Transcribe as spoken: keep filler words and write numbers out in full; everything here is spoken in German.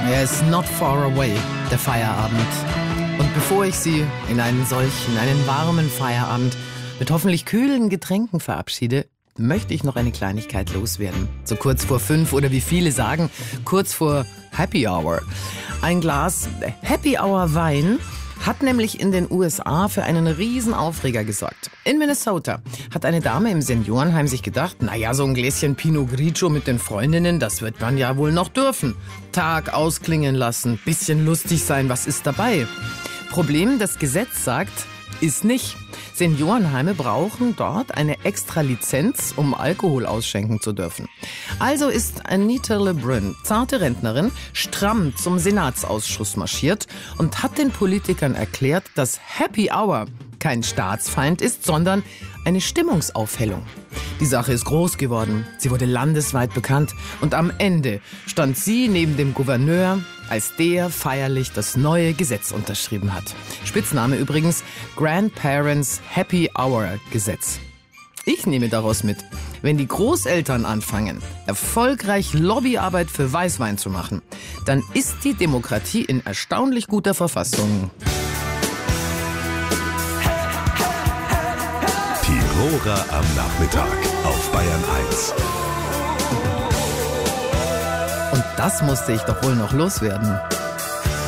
Er ist not far away, der Feierabend. Und bevor ich Sie in einen solchen, einen warmen Feierabend mit hoffentlich kühlen Getränken verabschiede, möchte ich noch eine Kleinigkeit loswerden. So kurz vor fünf oder wie viele sagen, kurz vor Happy Hour. Ein Glas Happy Hour Wein hat nämlich in den U S A für einen riesen Aufreger gesorgt. In Minnesota hat eine Dame im Seniorenheim sich gedacht, naja, so ein Gläschen Pinot Grigio mit den Freundinnen, das wird man ja wohl noch dürfen. Tag ausklingen lassen, bisschen lustig sein, was ist dabei? Problem, das Gesetz sagt, ist nicht. Seniorenheime brauchen dort eine extra Lizenz, um Alkohol ausschenken zu dürfen. Also ist Anita LeBrun, zarte Rentnerin, stramm zum Senatsausschuss marschiert und hat den Politikern erklärt, dass Happy Hour kein Staatsfeind ist, sondern eine Stimmungsaufhellung. Die Sache ist groß geworden, sie wurde landesweit bekannt und am Ende stand sie neben dem Gouverneur, als der feierlich das neue Gesetz unterschrieben hat. Spitzname übrigens Grandparents Happy Hour Gesetz. Ich nehme daraus mit, wenn die Großeltern anfangen, erfolgreich Lobbyarbeit für Weißwein zu machen, dann ist die Demokratie in erstaunlich guter Verfassung. Tiroler am Nachmittag auf Bayern eins. Und das musste ich doch wohl noch loswerden.